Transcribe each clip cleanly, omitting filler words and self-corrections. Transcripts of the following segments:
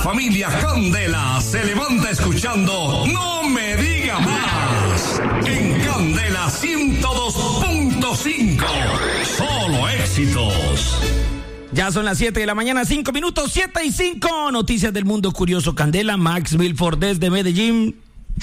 familia Candela se levanta escuchando No Me Diga Más en Candela 102.5. Solo éxitos. Ya son las 7 de la mañana, 5 minutos, 7:05. Noticias del mundo curioso. Candela, Max Milford desde Medellín.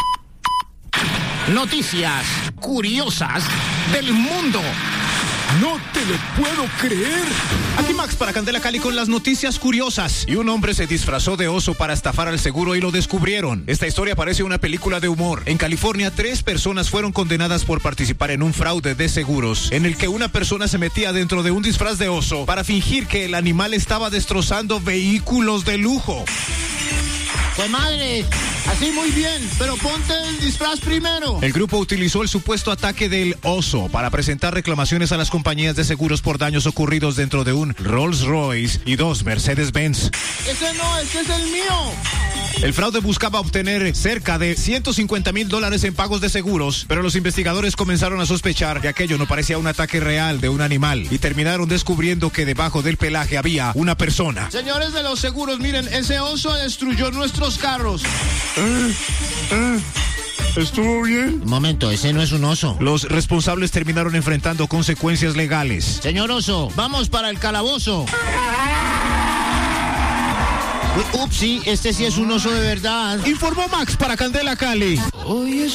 Noticias curiosas del mundo. No te lo puedo creer. Aquí Max para Candela Cali con las noticias curiosas. Y un hombre se disfrazó de oso para estafar al seguro y lo descubrieron. Esta historia parece una película de humor. En California, 3 personas fueron condenadas por participar en un fraude de seguros, en el que una persona se metía dentro de un disfraz de oso para fingir que el animal estaba destrozando vehículos de lujo. Pues madre, así muy bien, pero ponte el disfraz primero. El grupo utilizó el supuesto ataque del oso para presentar reclamaciones a las compañías de seguros por daños ocurridos dentro de un Rolls Royce y 2 Mercedes-Benz. Ese no, ese es el mío. El fraude buscaba obtener cerca de $150,000 en pagos de seguros, pero los investigadores comenzaron a sospechar que aquello no parecía un ataque real de un animal y terminaron descubriendo que debajo del pelaje había una persona. Señores de los seguros, miren, ese oso destruyó nuestros carros. ¿Estuvo bien? Un momento, ese no es un oso. Los responsables terminaron enfrentando consecuencias legales. Señor oso, vamos para el calabozo. Ups, sí, este sí es un oso de verdad. Informó Max para Candela Cali.